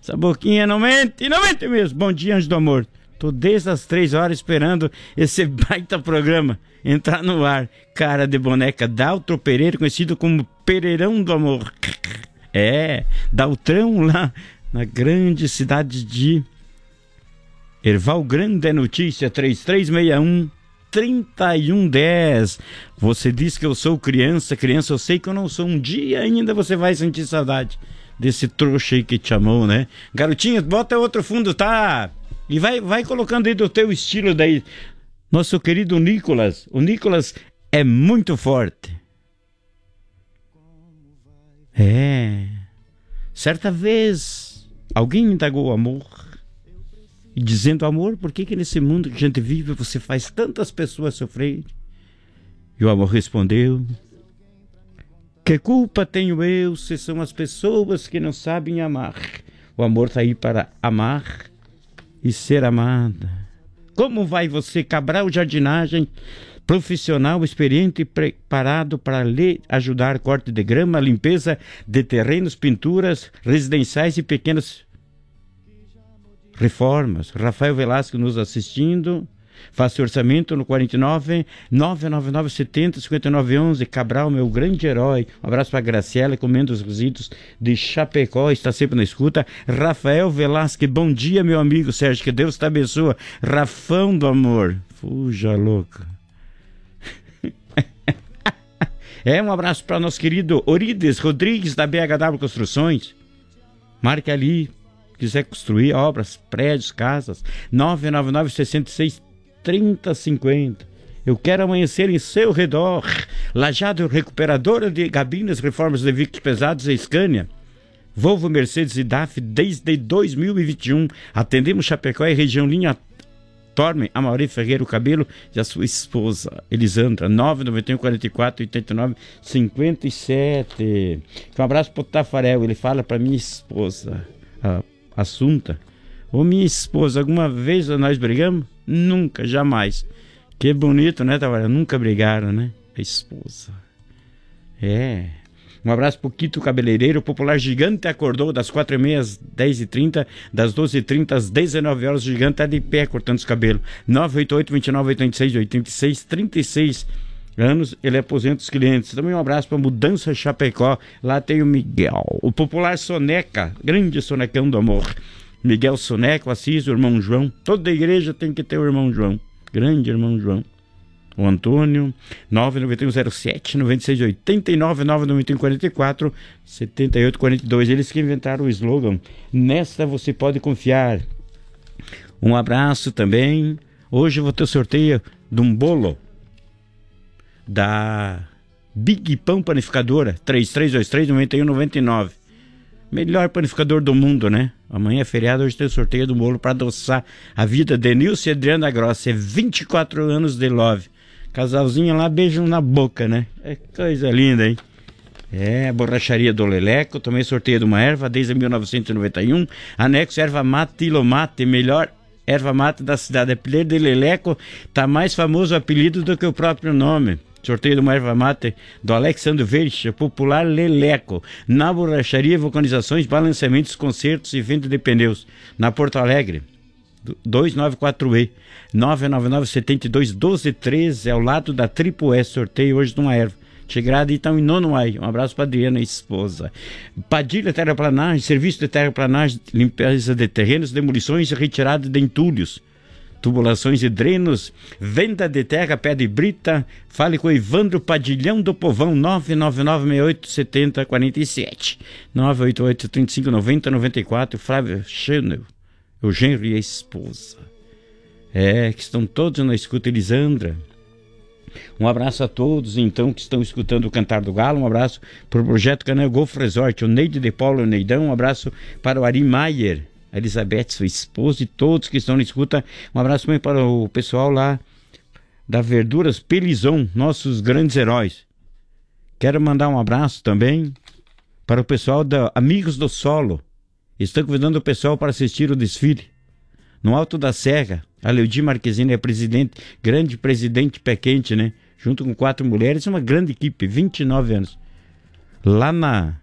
Essa boquinha não mente mesmo. Bom dia, anjo do amor. Tô desde as 3 horas esperando esse baita programa entrar no ar. Cara de boneca, Daltro Pereira, conhecido como Pereirão do Amor. É, Daltrão lá na grande cidade de Erval Grande é notícia, 3361-3110. Você diz que eu sou criança, eu sei que eu não sou. Um dia ainda você vai sentir saudade desse trouxa aí que te chamou, né? Garotinha, bota outro fundo, tá? E vai colocando aí do teu estilo daí. Nosso querido Nicolas. O Nicolas é muito forte. É. Certa vez, alguém me indagou o amor. E dizendo, amor, por que nesse mundo que a gente vive você faz tantas pessoas sofrer? E o amor respondeu, que culpa tenho eu se são as pessoas que não sabem amar? O amor está aí para amar e ser amada. Como vai você, Cabral Jardinagem, profissional, experiente e preparado para lhe ajudar corte de grama, limpeza de terrenos, pinturas residenciais e pequenas reformas. Rafael Velasco nos assistindo. Faça orçamento no 49 999 70 59 11. Cabral, meu grande herói. Um abraço para Graciela, comendo os resíduos de Chapecó, está sempre na escuta. Rafael Velasco, bom dia, meu amigo Sérgio, que Deus te abençoe. Rafão do amor, fuja louca. Um abraço para nosso querido Orides Rodrigues da BHW Construções. Marque ali, quiser construir obras, prédios, casas, 999 66 3050. Eu quero amanhecer em seu redor. Lajado recuperadora de gabinas, reformas de veículos pesados e Scania. Volvo, Mercedes e DAF desde 2021. Atendemos Chapecó e região linha Torme, a Mauri Ferreira, o Cabelo e a sua esposa, Elisandra, 991 44 89 57. Um abraço pro Tafarel, ele fala pra minha esposa, a Assunta. Ô minha esposa, alguma vez nós brigamos? Nunca, jamais. Que bonito, né, Tafarel? Nunca brigaram, né? A esposa. Um abraço pro Quito Cabeleireiro, o popular Gigante acordou das 4h30 às 10h30, das 12h30 às 19 horas. O Gigante tá de pé cortando os cabelos. 988 29 86 86 36 anos, ele aposenta os clientes. Também um abraço para Mudança Chapecó, lá tem o Miguel, o popular Soneca, grande sonecão do amor. Miguel Soneca, o Assis, o irmão João. Toda igreja tem que ter o irmão João, grande irmão João. O Antônio, 99107 9689 99144 7842. Eles que inventaram o slogan, nesta você pode confiar. Um abraço também. Hoje eu vou ter o sorteio de um bolo da Big Pão Panificadora, 3323-9199. Melhor panificador do mundo, né? Amanhã é feriado, hoje tem o sorteio do bolo para adoçar a vida de Nilce e Adriana Grossa. É 24 anos de love. Casalzinho lá, beijam na boca, né? É coisa linda, hein? A borracharia do Leleco, também sorteio de uma erva desde 1991. Anexo erva mate Ilomate, melhor erva mate da cidade. Apelido de Leleco, tá mais famoso o apelido do que o próprio nome. Sorteio de uma erva mate do Alexandre Verde, popular Leleco. Na borracharia, vulcanizações, balanceamentos, concertos e venda de pneus. Na Porto Alegre, 294E 999 72 12 13, ao lado da Triple S. Sorteio hoje de uma erva. Chegrada então em Nonoai. Um abraço para Adriana e esposa. Padilha Terraplanagem, serviço de terraplanagem, limpeza de terrenos, demolições e retirada de entulhos, tubulações e drenos, venda de terra, pedra e brita. Fale com o Evandro Padilhão do Povão, 999687047 988 35 90 94. Flávio Chanel, o genro e a esposa. Que estão todos na escuta. Elisandra, um abraço a todos então que estão escutando o Cantar do Galo. Um abraço para o Projeto Canal Golf Resort, o Neide de Paulo, o Neidão. Um abraço para o Ari Maier, a Elizabeth, sua esposa, e todos que estão na escuta. Um abraço também para o pessoal lá da Verduras Pelizon, nossos grandes heróis. Quero mandar um abraço também para o pessoal da Amigos do Solo. Estão convidando o pessoal para assistir o desfile no Alto da Serra. A Leudi Marquezine é presidente, grande presidente pé quente, né? Junto com 4 mulheres, uma grande equipe, 29 anos. Lá na